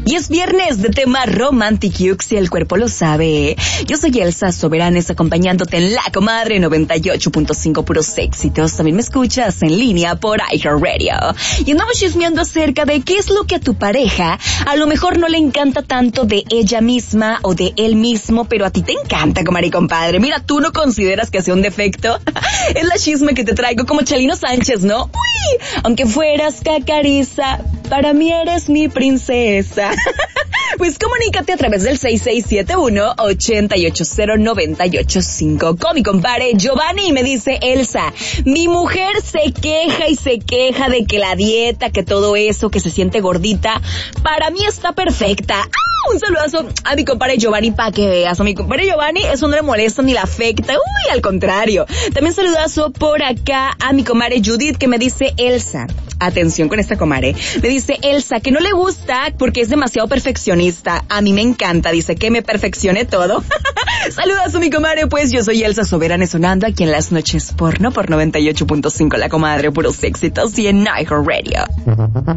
Y es viernes de tema Romantic Yux y el cuerpo lo sabe. Yo soy Elsa Soberanes acompañándote en La Comadre 98.5 puros éxitos. También me escuchas en línea por iHeartRadio. Y andamos chismeando acerca de qué es lo que a tu pareja a lo mejor no le encanta tanto de ella misma o de él mismo, pero a ti te encanta, comadre y compadre. Mira, ¿tú no consideras que sea un defecto? Es la chisme que te traigo como Chalino Sánchez, ¿no? ¡Uy! Aunque fueras cacariza, para mí eres mi princesa. Pues comunícate a través del 6671-880-985 con mi compadre Giovanni y me dice: Elsa, mi mujer se queja y se queja de que la dieta, que todo eso, que se siente gordita, para mí está perfecta. ¡Ah! Un saludazo a mi compadre Giovanni para que veas. A mi compadre Giovanni eso no le molesta ni le afecta. Uy, al contrario. También saludazo por acá a mi comadre Judith que me dice: Elsa, atención con esta comadre, me dice Elsa que no le gusta porque es demasiado perfeccionista. A mí me encanta, dice que me perfeccione todo. Saludazo mi comadre, pues yo soy Elsa Soberanes sonando aquí en Las Noches Porno por 98.5 La Comadre, puros éxitos y en iHeartRadio.